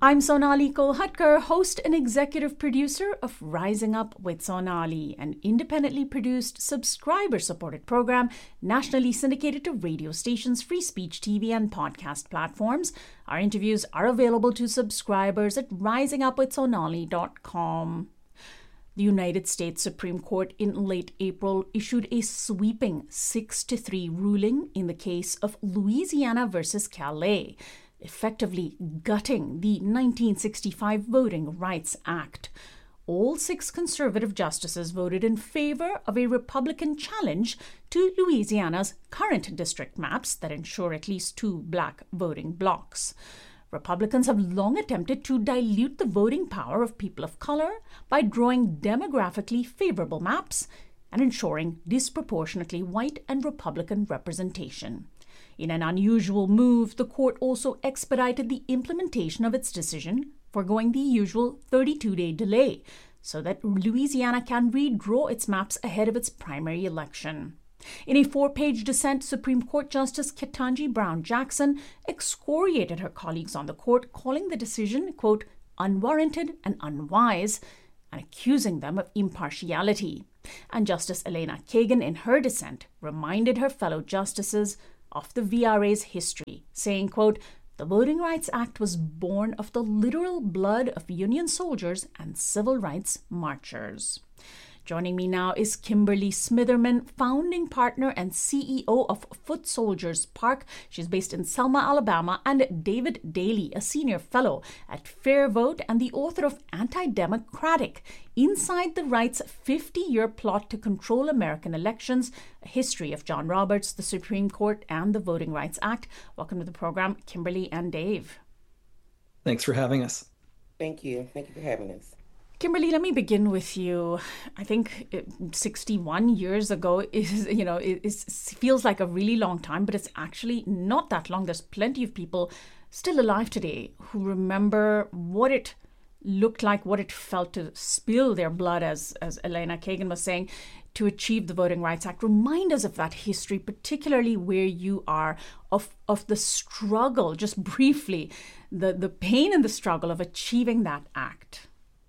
I'm Sonali Kolhatkar, host and executive producer of Rising Up with Sonali, an independently produced, subscriber-supported program nationally syndicated to radio stations, free speech TV, and podcast platforms. Our interviews are available to subscribers at risingupwithsonali.com. The United States Supreme Court in late April issued a sweeping 6-3 ruling in the case of Louisiana versus Calais, effectively gutting the 1965 Voting Rights Act. All 6 conservative justices voted in favor of a Republican challenge to Louisiana's current district maps that ensure at least 2 black voting blocks. Republicans have long attempted to dilute the voting power of people of color by drawing demographically favorable maps and ensuring disproportionately white and Republican representation. In an unusual move, the court also expedited the implementation of its decision, foregoing the usual 32-day delay, so that Louisiana can redraw its maps ahead of its primary election. In a 4-page dissent, Supreme Court Justice Ketanji Brown Jackson excoriated her colleagues on the court, calling the decision, quote, unwarranted and unwise, and accusing them of impartiality. And Justice Elena Kagan, in her dissent, reminded her fellow justices of the VRA's history, saying, quote, the Voting Rights Act was born of the literal blood of Union soldiers and civil rights marchers. Joining me now is Kimberly Smitherman, founding partner and CEO of Foot Soldiers Park. She's based in Selma, Alabama, and David Daly, a senior fellow at Fair Vote and the author of Anti-Democratic: Inside the Right's 50-Year Plot to Control American Elections, a history of John Roberts, the Supreme Court, and the Voting Rights Act. Welcome to the program, Kimberly and Dave. Thanks for having us. Thank you. Thank you for having us. Kimberly, let me begin with you. I think 61 years ago feels like a really long time, but it's actually not that long. There's plenty of people still alive today who remember what it looked like, what it felt to spill their blood, as Elena Kagan was saying, to achieve the Voting Rights Act. Remind us of that history, particularly where you are, of the struggle, just briefly, the pain and the struggle of achieving that act.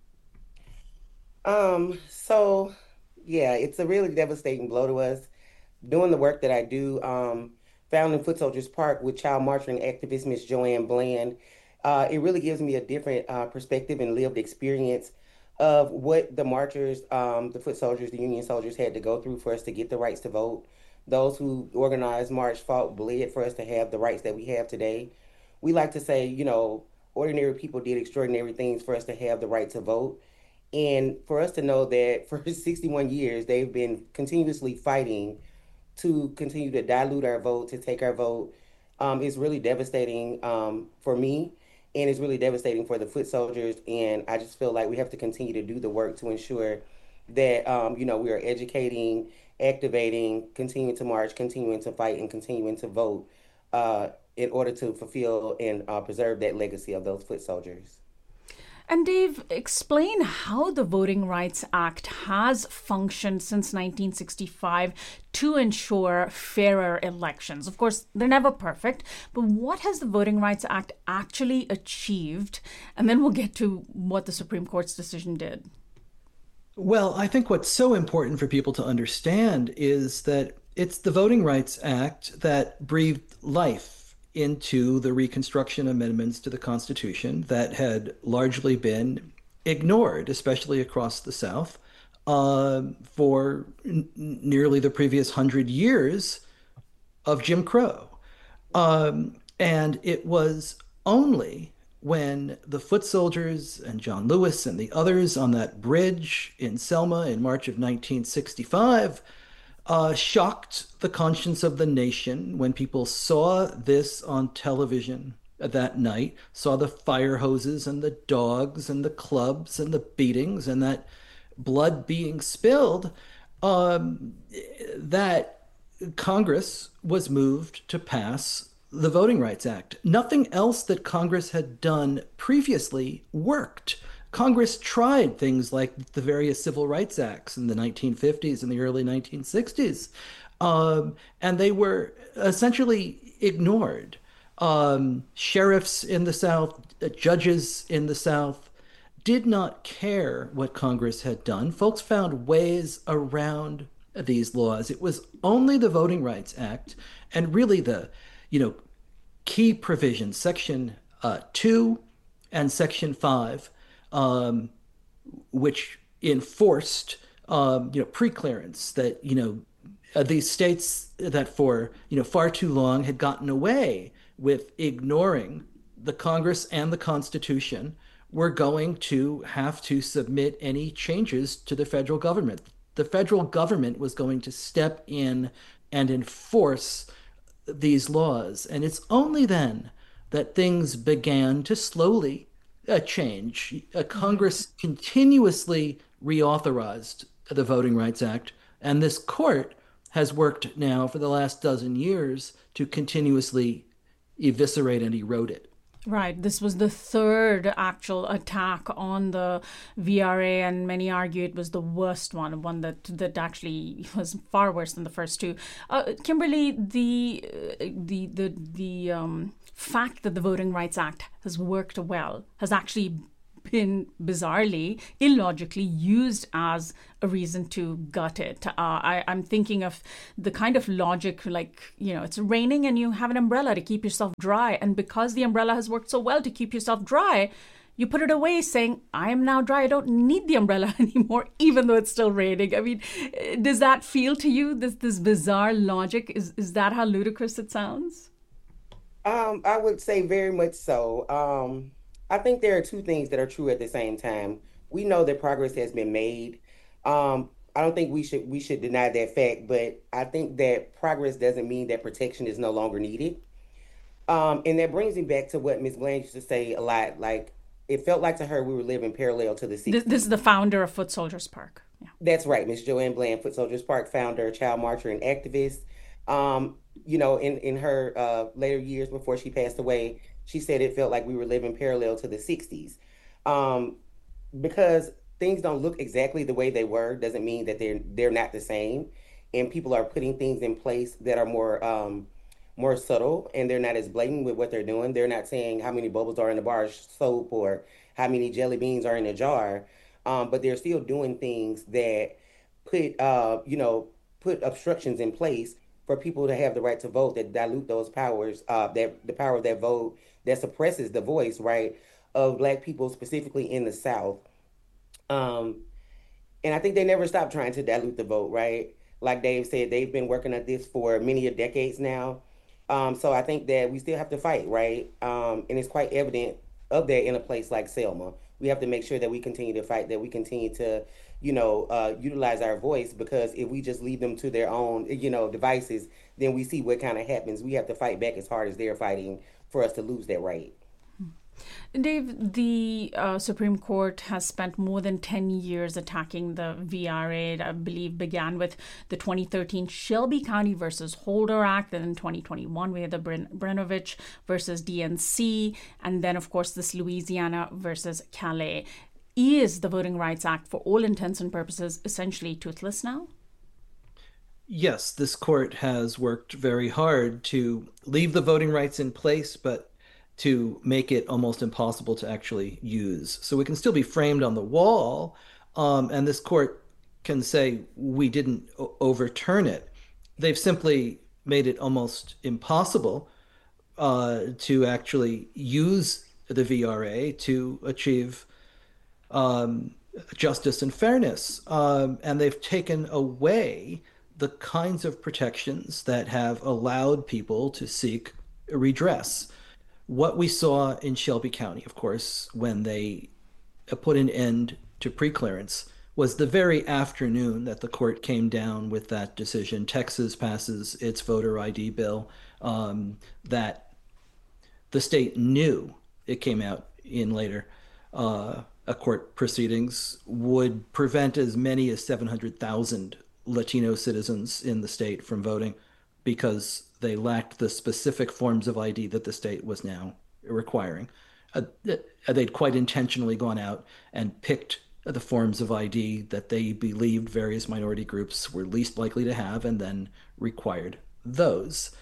It's a really devastating blow to us. Doing the work that I do, founding Foot Soldiers Park with child marching activist Miss Joanne Bland, it really gives me a different perspective and lived experience of what the marchers, the foot soldiers, the Union soldiers had to go through for us to get the rights to vote. Those who organized, marched, fought, bled for us to have the rights that we have today. We like to say, ordinary people did extraordinary things for us to have the right to vote. And for us to know that for 61 years, they've been continuously fighting to continue to dilute our vote, to take our vote, is really devastating for me. And it's really devastating for the foot soldiers. And I just feel like we have to continue to do the work to ensure that, we are educating, activating, continuing to march, continuing to fight, and continuing to vote in order to fulfill and preserve that legacy of those foot soldiers. And Dave, explain how the Voting Rights Act has functioned since 1965 to ensure fairer elections. Of course, they're never perfect, but what has the Voting Rights Act actually achieved? And then we'll get to what the Supreme Court's decision did. Well, I think what's so important for people to understand is that it's the Voting Rights Act that breathed life into the Reconstruction amendments to the Constitution that had largely been ignored, especially across the South, for nearly the previous 100 years of Jim Crow. And it was only when the foot soldiers and John Lewis and the others on that bridge in Selma in March of 1965 shocked the conscience of the nation when people saw this on television that night, saw the fire hoses and the dogs and the clubs and the beatings and that blood being spilled, that Congress was moved to pass the Voting Rights Act. Nothing else that Congress had done previously worked. Congress tried things like the various civil rights acts in the 1950s and the early 1960s, and they were essentially ignored. sheriffs in the South, judges in the South did not care what Congress had done. Folks found ways around these laws. It was only the Voting Rights Act and really the, you know, key provisions, Section 2 and Section 5, which enforced, preclearance that, these states that for, far too long had gotten away with ignoring the Congress and the Constitution were going to have to submit any changes to the federal government. The federal government was going to step in and enforce these laws. And it's only then that things began to slowly change. Congress continuously reauthorized the Voting Rights Act, and this court has worked now for the last dozen years to continuously eviscerate and erode it. Right. This was the third actual attack on the VRA, and many argue it was the worst one that actually was far worse than the first two. Kimberly, the fact that the Voting Rights Act has worked well has actually been bizarrely, illogically used as a reason to gut it. I'm thinking of the kind of logic like, it's raining and you have an umbrella to keep yourself dry. And because the umbrella has worked so well to keep yourself dry, you put it away saying, I am now dry. I don't need the umbrella anymore, even though it's still raining. I mean, does that feel to you, this bizarre logic? Is that how ludicrous it sounds? I would say very much so. I think there are two things that are true at the same time. We know that progress has been made. I don't think we should deny that fact, but I think that progress doesn't mean that protection is no longer needed. And that brings me back to what Ms. Bland used to say a lot. Like, it felt like to her we were living parallel to the 60s. This is the founder of Foot Soldiers Park. Yeah. That's right, Ms. Joanne Bland, Foot Soldiers Park founder, child marcher, and activist. In her later years before she passed away, she said it felt like we were living parallel to the 60s. Because things don't look exactly the way they were doesn't mean that they're not the same. And people are putting things in place that are more subtle, and they're not as blatant with what they're doing. They're not saying how many bubbles are in the bar of soap or how many jelly beans are in a jar. But they're still doing things that put obstructions in place for people to have the right to vote, that dilute those powers, that the power of that vote, that suppresses the voice, right, of Black people, specifically in the South. And I think they never stopped trying to dilute the vote, right? Like Dave said, they've been working at this for many decades now. So I think that we still have to fight, right? And it's quite evident of that in a place like Selma. We have to make sure that we continue to fight, that we continue to, utilize our voice, because if we just leave them to their own, devices, then we see what kind of happens. We have to fight back as hard as they're fighting for us to lose that right. Dave, the Supreme Court has spent more than 10 years attacking the VRA. It, I believe, began with the 2013 Shelby County versus Holder Act. Then in 2021, we had the Brnovich versus DNC. And then, of course, this Louisiana versus Calais. Is the Voting Rights Act, for all intents and purposes, essentially toothless now? Yes, this court has worked very hard to leave the voting rights in place, but to make it almost impossible to actually use. So it can still be framed on the wall, and this court can say we didn't overturn it. They've simply made it almost impossible to actually use the VRA to achieve justice and fairness. And they've taken away the kinds of protections that have allowed people to seek redress. What we saw in Shelby County, of course, when they put an end to preclearance, was the very afternoon that the court came down with that decision. Texas passes its voter ID bill that the state knew, it came out in later court proceedings, would prevent as many as 700,000 Latino citizens in the state from voting because they lacked the specific forms of ID that the state was now requiring. They'd quite intentionally gone out and picked the forms of ID that they believed various minority groups were least likely to have and then required those.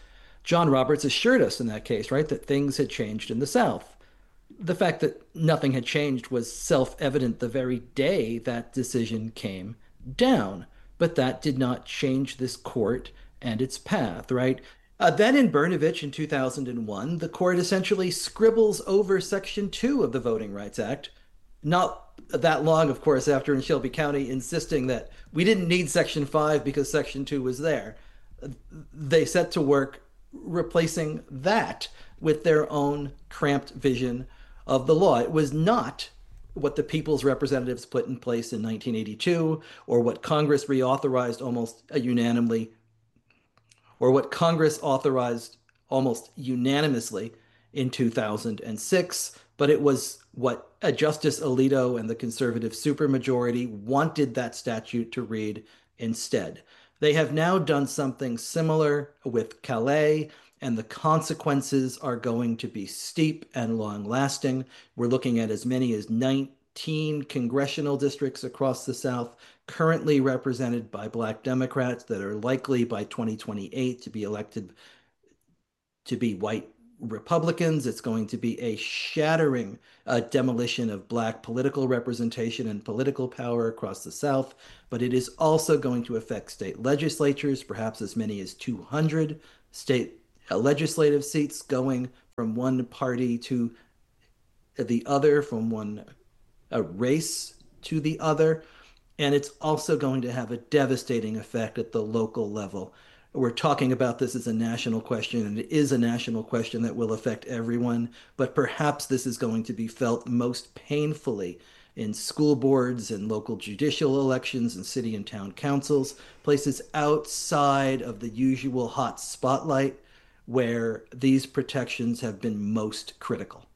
John Roberts assured us in that case, right, that things had changed in the South. The fact that nothing had changed was self-evident the very day that decision came down, but that did not change this court and its path, right? Then in Brnovich in 2001, the court essentially scribbles over Section 2 of the Voting Rights Act, not that long, of course, after in Shelby County, insisting that we didn't need Section 5 because Section 2 was there. They set to work replacing that with their own cramped vision of the law. It was not what the people's representatives put in place in 1982 or what Congress reauthorized almost unanimously or what Congress authorized almost unanimously in 2006, but it was what Justice Alito and the conservative supermajority wanted that statute to read instead. They have now done something similar with Calais, and the consequences are going to be steep and long lasting. We're looking at as many as 19 congressional districts across the South currently represented by Black Democrats that are likely by 2028 to be elected to be white Republicans. It's going to be a shattering demolition of Black political representation and political power across the South, but it is also going to affect state legislatures, perhaps as many as 200 state legislative seats going from one party to the other, from one race to the other. And it's also going to have a devastating effect at the local level. We're talking about this as a national question, and it is a national question that will affect everyone, but perhaps this is going to be felt most painfully in school boards and local judicial elections and city and town councils, places outside of the usual hot spotlight where these protections have been most critical.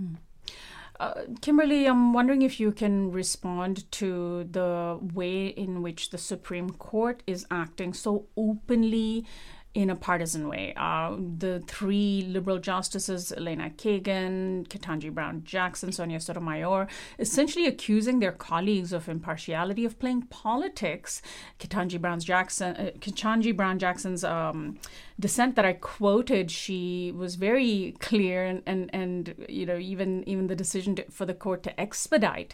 Kimberly, I'm wondering if you can respond to the way in which the Supreme Court is acting so openly in a partisan way. The three liberal justices, Elena Kagan, Ketanji Brown Jackson, Sonia Sotomayor, essentially accusing their colleagues of impartiality, of playing politics. Ketanji Brown Jackson's dissent that I quoted, she was very clear, and even the decision for the court to expedite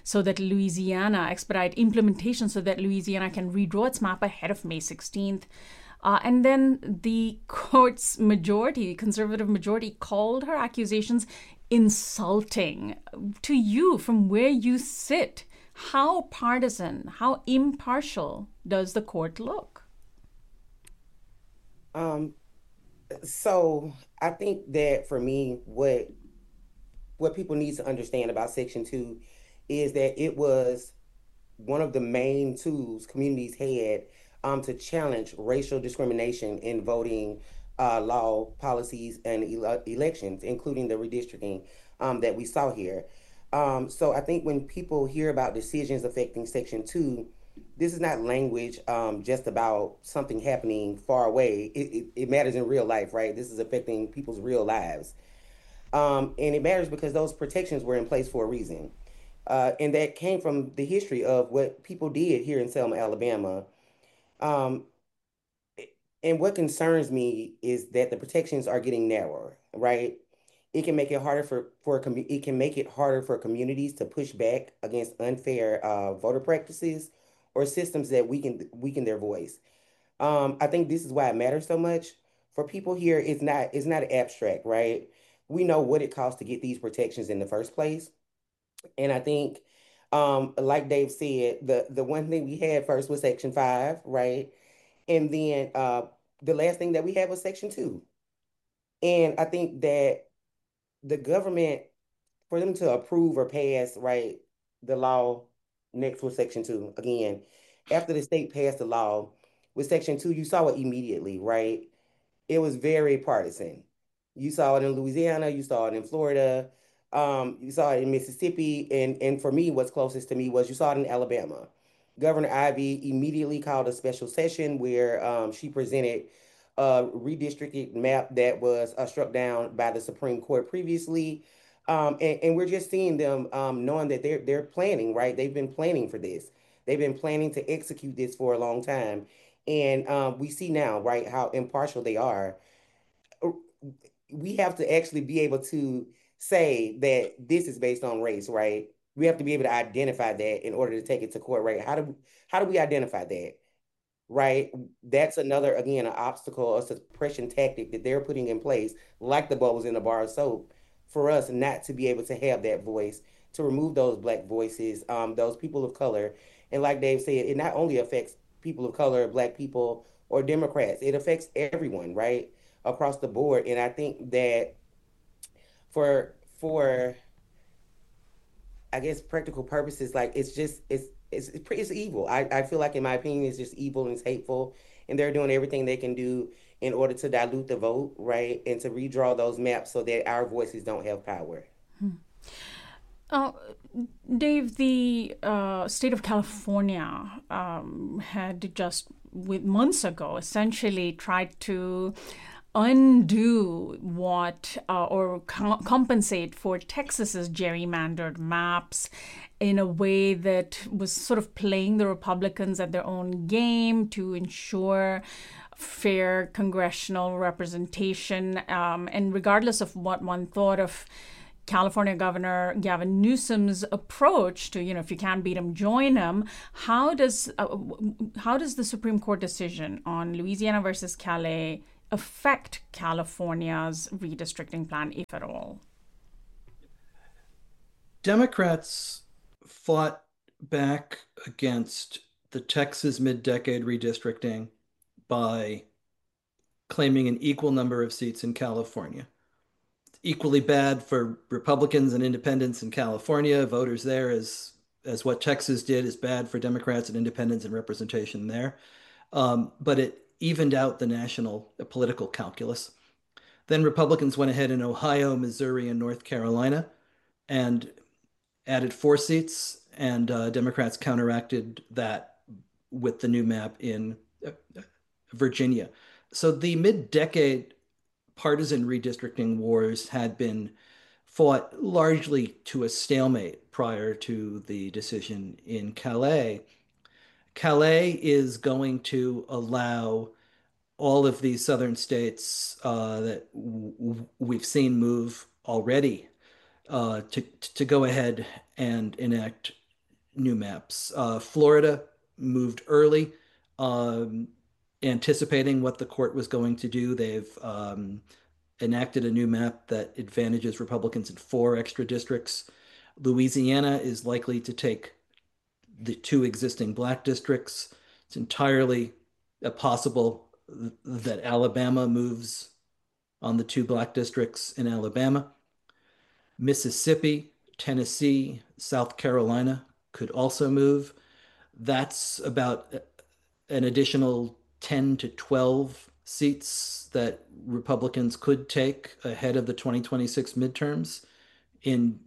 implementation so that Louisiana can redraw its map ahead of May 16th. And then the court's majority, conservative majority, called her accusations insulting. To you, from where you sit, how partisan, how impartial does the court look? So I think that for me, what people need to understand about Section 2 is that it was one of the main tools communities had to challenge racial discrimination in voting law, policies, and elections, including the redistricting that we saw here. So I think when people hear about decisions affecting Section 2, this is not language just about something happening far away. It matters in real life, right? This is affecting people's real lives. And it matters because those protections were in place for a reason. And that came from the history of what people did here in Selma, Alabama. Um, and what concerns me is that the protections are getting narrower, right? It can make it harder it can make it harder for communities to push back against unfair voter practices or systems that weaken their voice. I think this is why it matters so much for people here. It's not abstract, right? We know what it costs to get these protections in the first place, and I think, like Dave said, the one thing we had first was Section 5, right? And then the last thing that we had was Section 2. And I think that the government, for them to approve or pass, right, the law next was Section 2. Again, after the state passed the law with Section 2, you saw it immediately, right? It was very partisan. You saw it in Louisiana, you saw it in Florida, you saw it in Mississippi, and for me, what's closest to me was you saw it in Alabama. Governor Ivey immediately called a special session where she presented a redistricted map that was struck down by the Supreme Court previously. And we're just seeing them knowing that they're planning, right? They've been planning for this. They've been planning to execute this for a long time. And we see now, right, how impartial they are. we have to actually be able to say that this is based on race, right? We have to be able to identify that in order to take it to court, right? How do we identify that? Right? That's another, again, an obstacle, a suppression tactic that they're putting in place, like the bubbles in the bar of soap, for us not to be able to have that voice, to remove those Black voices, those people of color. And like Dave said, it not only affects people of color, Black people, or Democrats, it affects everyone, right? Across the board. And I think that for I guess practical purposes, like it's just it's evil. I feel like in my opinion it's just evil and it's hateful, and they're doing everything they can do in order to dilute the vote, right? And to redraw those maps so that our voices don't have power. Uh, Dave, the state of California had just with months ago essentially tried to undo what or compensate for Texas's gerrymandered maps in a way that was sort of playing the Republicans at their own game to ensure fair congressional representation. And regardless of what one thought of California Governor Gavin Newsom's approach to, if you can't beat him, join him. How does the Supreme Court decision on Louisiana versus Calais affect California's redistricting plan, if at all? Democrats fought back against the Texas mid-decade redistricting by claiming an equal number of seats in California. Equally bad for Republicans and independents in California, voters there, as what Texas did is bad for Democrats and independents and representation there. But it evened out the national political calculus. Then Republicans went ahead in Ohio, Missouri, and North Carolina and added 4 seats, and Democrats counteracted that with the new map in Virginia. So the mid-decade partisan redistricting wars had been fought largely to a stalemate prior to the decision in Calais. Calais is going to allow all of these southern states that we've seen move already to go ahead and enact new maps. Florida moved early, um, anticipating what the court was going to do. They've enacted a new map that advantages Republicans in 4 extra districts. Louisiana is likely to take the 2 existing Black districts. It's entirely possible that Alabama moves on the 2 Black districts in Alabama. Mississippi, Tennessee, South Carolina could also move. That's about an additional 10 to 12 seats that Republicans could take ahead of the 2026 midterms. In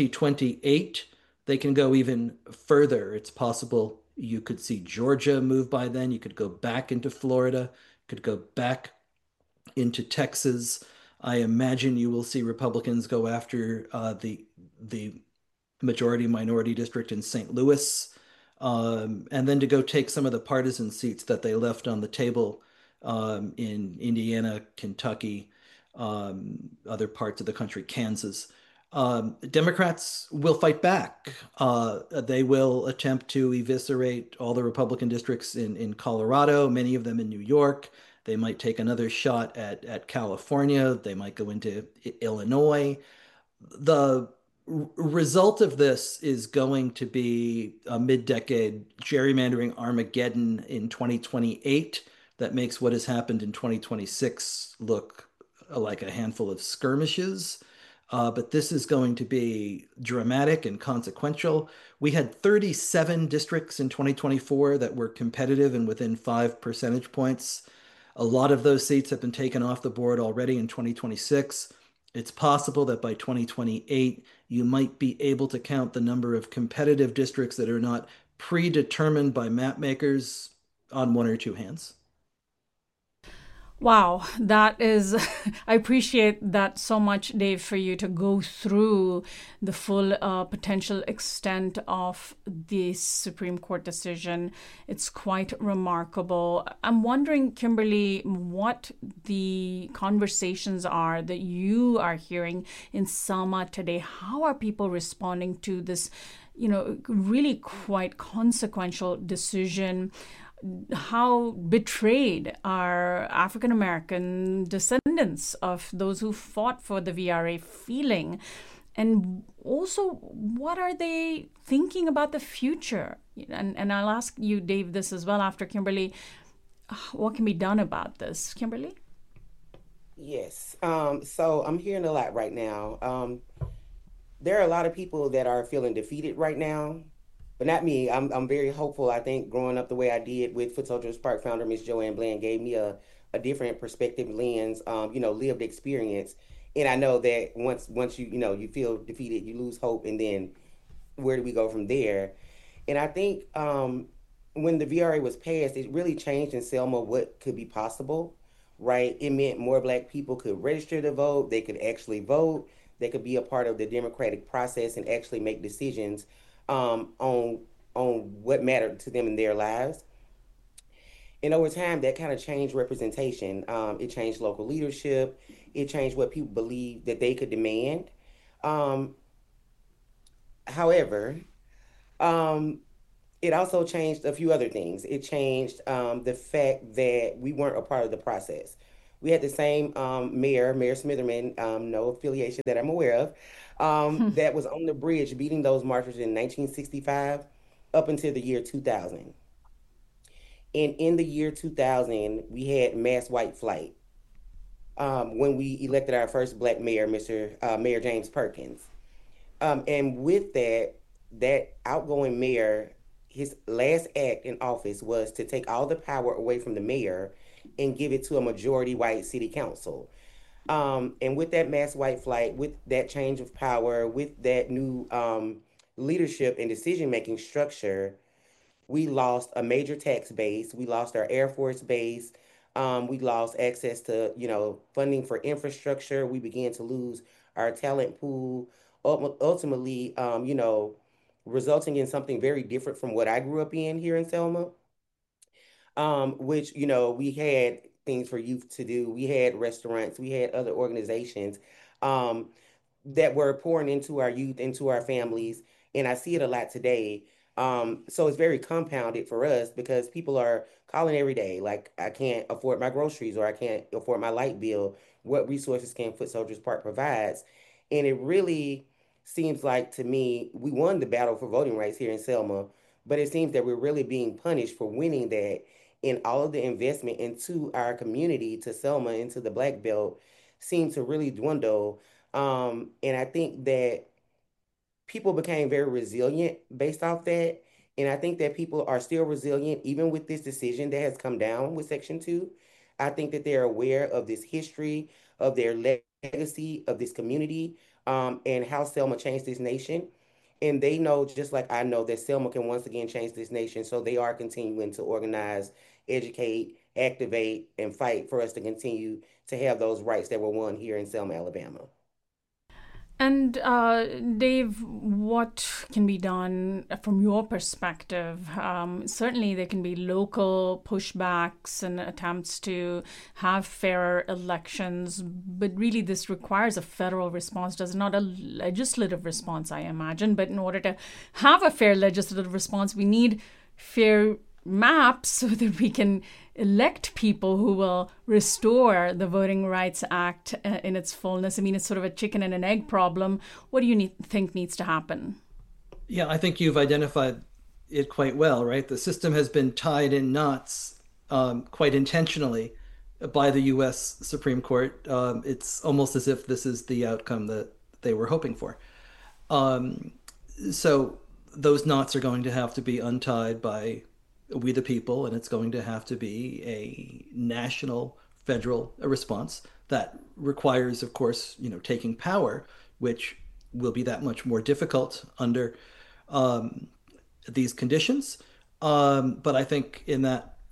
2028, they can go even further. It's possible you could see Georgia move by then. You could go back into Florida, could go back into Texas. I imagine you will see Republicans go after the majority minority district in St. Louis, and then to go take some of the partisan seats that they left on the table in Indiana, Kentucky, other parts of the country, Kansas. Democrats will fight back. They will attempt to eviscerate all the Republican districts in Colorado, many of them in New York. They might take another shot at California. They might go into Illinois. The result of this is going to be a mid-decade gerrymandering Armageddon in 2028 that makes what has happened in 2026 look like a handful of skirmishes. But this is going to be dramatic and consequential. We had 37 districts in 2024 that were competitive and within 5 percentage points. A lot of those seats have been taken off the board already in 2026. It's possible that by 2028, you might be able to count the number of competitive districts that are not predetermined by map makers on 1 or 2 hands. Wow, that is, I appreciate that so much, Dave, for you to go through the full potential extent of this Supreme Court decision. It's quite remarkable. I'm wondering, Kimberly, what the conversations are that you are hearing in Selma today. How are people responding to this, really quite consequential decision? How betrayed are African American descendants of those who fought for the VRA feeling? And also, what are they thinking about the future? And I'll ask you, Dave, this as well after Kimberly. What can be done about this? Kimberly? Yes. So I'm hearing a lot right now. There are a lot of people that are feeling defeated right now, but not me. I'm very hopeful. I think growing up the way I did with Foot Soldiers Park founder Miss Joanne Bland gave me a different perspective, lens, lived experience. And I know that once you feel defeated, you lose hope, and then where do we go from there? And I think when the VRA was passed, it really changed in Selma what could be possible, right? It meant more Black people could register to vote, they could actually vote, they could be a part of the democratic process and actually make decisions on what mattered to them in their lives. And over time, that kind of changed representation. It changed local leadership. It changed what people believed that they could demand. Um, However, um, it also changed a few other things. It changed the fact that we weren't a part of the process. We had the same Mayor Smitherman, no affiliation that I'm aware of, that was on the bridge beating those marchers in 1965 up until the year 2000. And in the year 2000, we had mass white flight when we elected our first Black mayor, Mayor James Perkins. And with that, that outgoing mayor, his last act in office was to take all the power away from the mayor and give it to a majority white city council. And with that mass white flight, with that change of power, with that new leadership and decision making structure, we lost a major tax base. We lost our Air Force base. We lost access to, funding for infrastructure. We began to lose our talent pool. Ultimately, resulting in something very different from what I grew up in here in Selma, which, we had things for youth to do. We had restaurants, we had other organizations um, that were pouring into our youth, into our families. And I see it a lot today. So it's very compounded for us because people are calling every day, like, I can't afford my groceries or I can't afford my light bill. What resources can Foot Soldiers Park provides? And it really seems like to me, we won the battle for voting rights here in Selma, but it seems that we're really being punished for winning that. And all of the investment into our community, to Selma, into the Black Belt, seems to really dwindle. And I think that people became very resilient based off that. And I think that people are still resilient even with this decision that has come down with Section 2. I think that they're aware of this history, of their legacy, of this community, and how Selma changed this nation. And they know, just like I know, that Selma can once again change this nation. So they are continuing to organize, educate, activate, and fight for us to continue to have those rights that were won here in Selma, Alabama. And Dave, what can be done from your perspective? Certainly, there can be local pushbacks and attempts to have fairer elections, but really, this requires a federal response, does not a legislative response, I imagine. But in order to have a fair legislative response, we need fair maps so that we can elect people who will restore the Voting Rights Act in its fullness. I mean, it's sort of a chicken and an egg problem. What do you think needs to happen? Yeah, I think you've identified it quite well, right? The system has been tied in knots quite intentionally by the US Supreme Court. It's almost as if this is the outcome that they were hoping for. Um, so those knots are going to have to be untied by we the people, and it's going to have to be a national, federal response that requires, of course, taking power, which will be that much more difficult under um, these conditions. But I think in that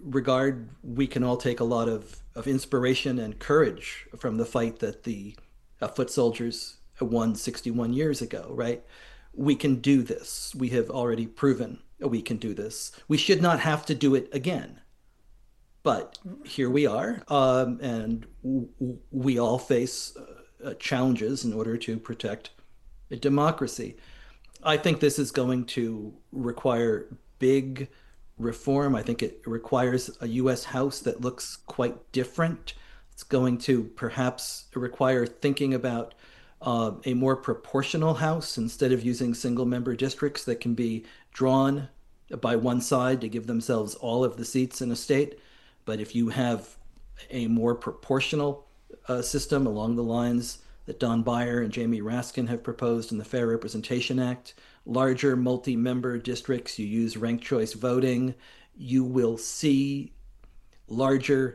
regard, we can all take a lot of inspiration and courage from the fight that the foot soldiers won 61 years ago, right? We can do this. We have already proven we can do this. We should not have to do it again. But here we are, and we all face challenges in order to protect democracy. I think this is going to require big reform. I think it requires a US House that looks quite different. It's going to perhaps require thinking about a more proportional House instead of using single member districts that can be drawn by one side to give themselves all of the seats in a state. But if you have a more proportional system along the lines that Don Beyer and Jamie Raskin have proposed in the Fair Representation Act, larger multi-member districts, you use ranked choice voting, you will see larger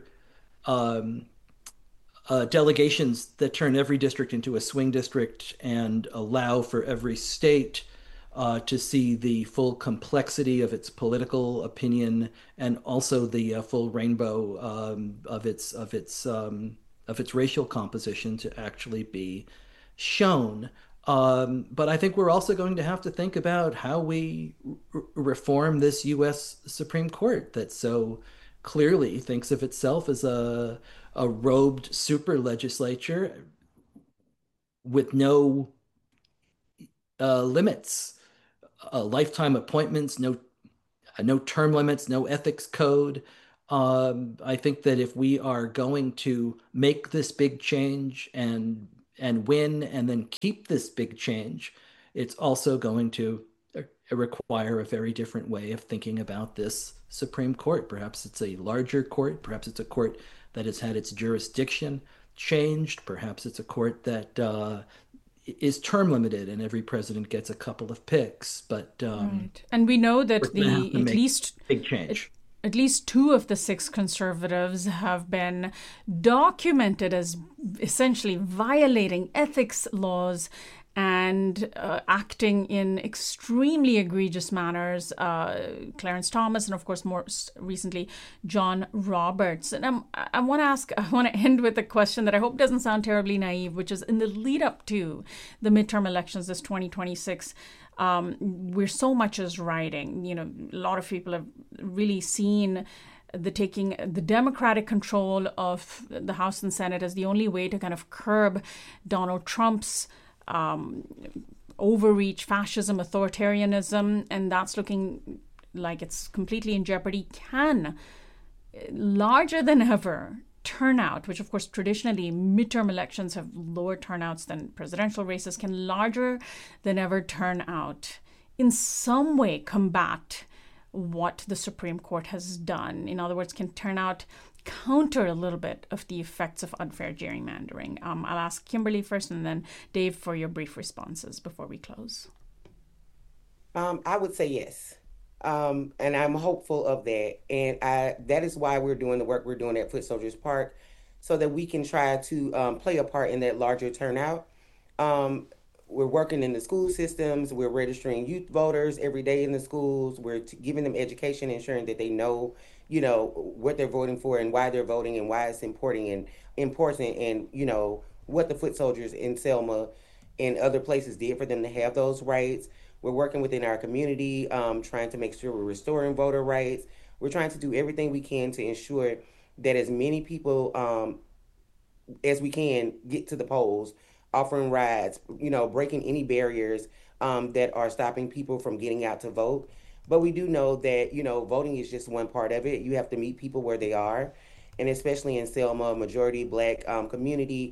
delegations that turn every district into a swing district and allow for every state to see the full complexity of its political opinion and also the full rainbow of its racial composition to actually be shown. But I think we're also going to have to think about how we reform this U.S. Supreme Court that so clearly thinks of itself as a robed super legislature with no limits, lifetime appointments, no term limits, no ethics code. I think that if we are going to make this big change and win and then keep this big change, it's also going to require a very different way of thinking about this Supreme Court. Perhaps it's a larger court. Perhaps it's a court that has had its jurisdiction changed. Perhaps it's a court that is term limited and every president gets a couple of picks. But right. And we know that at least big change. At least 2 of the 6 conservatives have been documented as essentially violating ethics laws and acting in extremely egregious manners. Clarence Thomas and, of course, more recently, John Roberts. And I want to end with a question that I hope doesn't sound terribly naive, which is in the lead up to the midterm elections, this 2026. Where so much is riding. A lot of people have really seen taking the Democratic control of the House and Senate as the only way to kind of curb Donald Trump's overreach, fascism, authoritarianism, and that's looking like it's completely in jeopardy. Can larger than ever turnout, which of course traditionally midterm elections have lower turnouts than presidential races, can larger than ever turnout in some way combat what the Supreme Court has done? In other words, can turnout counter a little bit of the effects of unfair gerrymandering? I'll ask Kimberly first and then Dave for your brief responses before we close. I would say yes. And I'm hopeful of that. And that is why we're doing the work we're doing at Foot Soldiers Park, so that we can try to play a part in that larger turnout. We're working in the school systems. We're registering youth voters every day in the schools. We're giving them education, ensuring that they know, what they're voting for and why they're voting and why it's important and what the foot soldiers in Selma and other places did for them to have those rights. We're working within our community, trying to make sure we're restoring voter rights. We're trying to do everything we can to ensure that as many people as we can get to the polls, offering rides, breaking any barriers that are stopping people from getting out to vote. But we do know that, voting is just one part of it. You have to meet people where they are. And especially in Selma, majority Black community,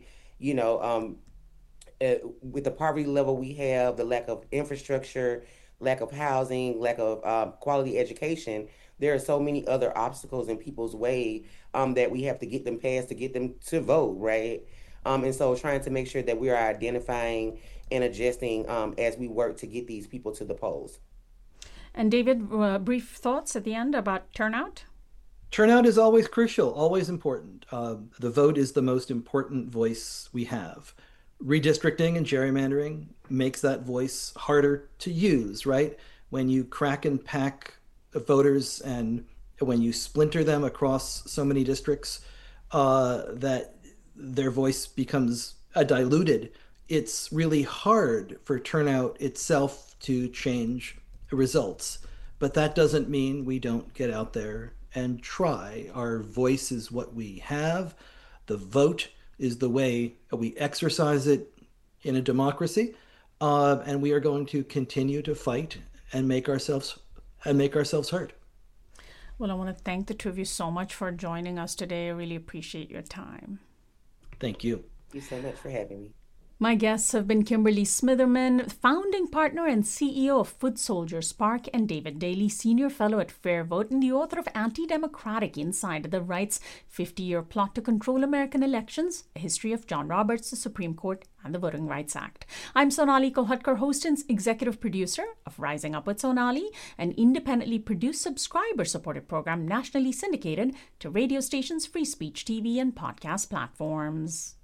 with the poverty level we have, the lack of infrastructure, lack of housing, lack of quality education, there are so many other obstacles in people's way that we have to get them past to get them to vote, right? And so trying to make sure that we are identifying and adjusting as we work to get these people to the polls. And David, brief thoughts at the end about turnout? Turnout is always crucial, always important. The vote is the most important voice we have. Redistricting and gerrymandering makes that voice harder to use, right? When you crack and pack voters and when you splinter them across so many districts, that their voice becomes diluted. It's really hard for turnout itself to change results. But that doesn't mean we don't get out there and try. Our voice is what we have. The vote is the way we exercise it in a democracy. And we are going to continue to fight and make ourselves heard. Well, I want to thank the two of you so much for joining us today. I really appreciate your time. Thank you. Thank you so much for having me. My guests have been Kimberly Smitherman, founding partner and CEO of Foot Soldier Spark, and David Daley, senior fellow at Fair Vote and the author of Anti-Democratic Inside the Right's 50-Year Plot to Control American Elections, A History of John Roberts, the Supreme Court, and the Voting Rights Act. I'm Sonali Kolhatkar, host and executive producer of Rising Up with Sonali, an independently produced, subscriber-supported program nationally syndicated to radio stations, free speech TV, and podcast platforms.